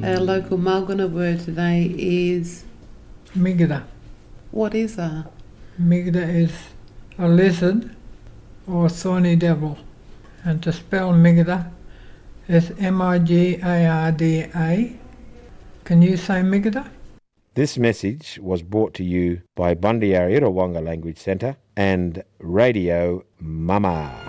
Our local Mulgana word today is... Migda. What is that? Migda is a lizard or thorny devil. And to spell Migda is M-I-G-A-R-D-A. Can you say Migda? This message was brought to you by Bundy Arrowonga Language Centre and Radio Mama.